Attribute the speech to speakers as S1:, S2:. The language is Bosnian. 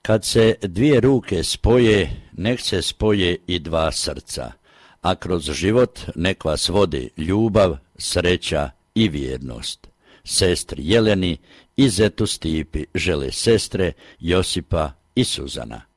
S1: Kad se dvije ruke spoje, nek se spoje i dva srca, a kroz život nek vas vodi ljubav, sreća i vjernost. Sestri Jeleni i zetu Stipi žele sestre Josipa i Suzana.